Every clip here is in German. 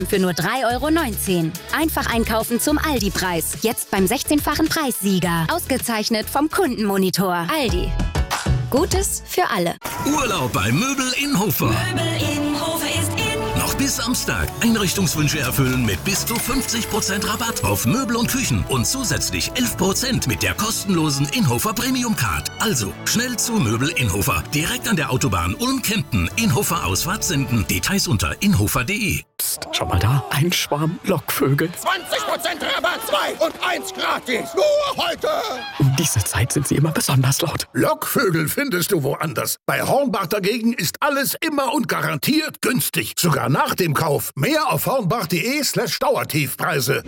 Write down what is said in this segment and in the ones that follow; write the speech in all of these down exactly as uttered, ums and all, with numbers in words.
Für nur drei Euro neunzehn. Einfach einkaufen zum Aldi-Preis. Jetzt beim sechzehnfachen Preissieger. Ausgezeichnet vom Kundenmonitor. Aldi. Gutes für alle. Urlaub bei Möbel in Hofer. Möbel in Hofer ist in. Noch bis Samstag. Einrichtungswünsche erfüllen mit bis zu fünfzig Prozent Rabatt auf Möbel und Küchen und zusätzlich elf Prozent mit der kostenlosen Inhofer Premium Card. Also schnell zu Möbel in Hofer. Direkt an der Autobahn Ulm-Kempten. Inhofer Ausfahrt senden. Details unter inhofer punkt de. Psst, schau mal da. Ein Schwarm Lockvögel. zwanzig Prozent Rabatt, zwei und eins gratis. Nur heute. Um diese Zeit sind sie immer besonders laut. Lockvögel findest du woanders. Bei Hornbach dagegen ist alles immer und garantiert günstig. Sogar nach dem Kauf. Mehr auf hornbach punkt de slash Dauertiefpreise.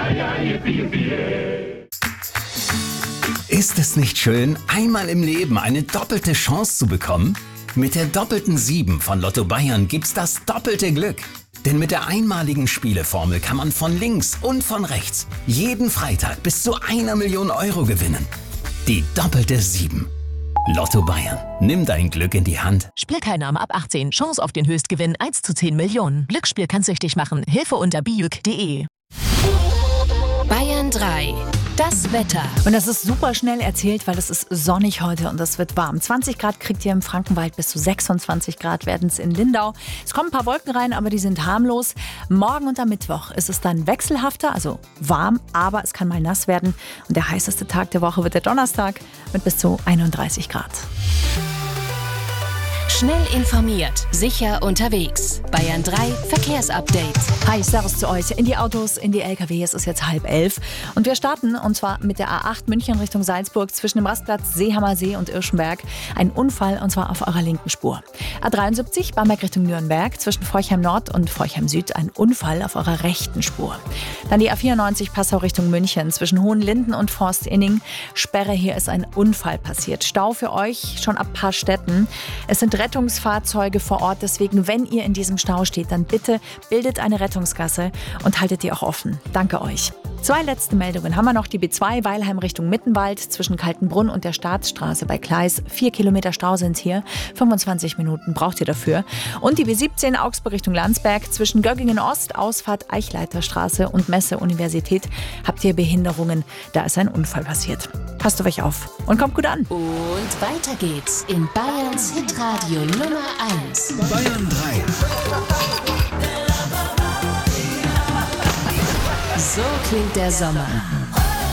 Ist es nicht schön, einmal im Leben eine doppelte Chance zu bekommen? Mit der doppelten sieben von Lotto Bayern gibt's das doppelte Glück. Denn mit der einmaligen Spieleformel kann man von links und von rechts jeden Freitag bis zu einer Million Euro gewinnen. Die doppelte sieben. Lotto Bayern. Nimm dein Glück in die Hand. Spielteilnahme ab achtzehn. Chance auf den Höchstgewinn eins zu zehn Millionen. Glücksspiel kann süchtig machen. Hilfe unter bijuk punkt de. Bayern drei. Das Wetter. Und das ist super schnell erzählt, weil es ist sonnig heute und es wird warm. zwanzig Grad kriegt ihr im Frankenwald, bis zu sechsundzwanzig Grad werden es in Lindau. Es kommen ein paar Wolken rein, aber die sind harmlos. Morgen und am Mittwoch ist es dann wechselhafter, also warm, aber es kann mal nass werden. Und der heißeste Tag der Woche wird der Donnerstag mit bis zu einunddreißig Grad. Schnell informiert, sicher unterwegs. Bayern drei Verkehrsupdate. Hi, servus zu euch. In die Autos, in die L K W. Es ist jetzt halb elf. Und wir starten, und zwar mit der A acht München Richtung Salzburg zwischen dem Rastplatz Seehamer See und Irschenberg. Ein Unfall, und zwar auf eurer linken Spur. A dreiundsiebzig Bamberg Richtung Nürnberg zwischen Forchheim Nord und Forchheim Süd. Ein Unfall auf eurer rechten Spur. Dann die A vierundneunzig Passau Richtung München zwischen Hohenlinden und Forst-Inning. Sperre, hier ist ein Unfall passiert. Stau für euch schon ab Paarstetten. Es sind Rettungsfahrzeuge vor Ort, deswegen, wenn ihr in diesem Stau steht, dann bitte bildet eine Rettungsgasse und haltet die auch offen. Danke euch. Zwei letzte Meldungen haben wir noch. Die B zwei Weilheim Richtung Mittenwald zwischen Kaltenbrunn und der Staatsstraße bei Kleis. Vier Kilometer Stau sind hier. fünfundzwanzig Minuten braucht ihr dafür. Und die B siebzehn Augsburg Richtung Landsberg zwischen Göggingen Ost, Ausfahrt Eichleiterstraße und Messe Universität. Habt ihr Behinderungen? Da ist ein Unfall passiert. Passt auf euch auf und kommt gut an. Und weiter geht's in Bayerns Hitradio Nummer eins. Bayern drei. So klingt der Sommer.